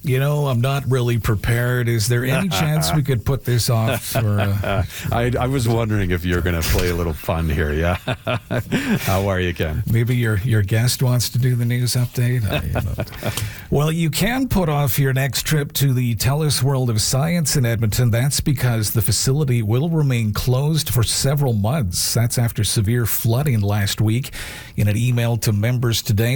I'm not really prepared. Is there any chance we could put this off for... I was wondering if you're going to play a little fun here, yeah? How are you, Ken? Maybe your guest wants to do the news update? Well, you can put off your next trip to the TELUS World of Science in Edmonton. That's because the facility will remain closed for several months. That's after severe flooding last week. In an email to members today,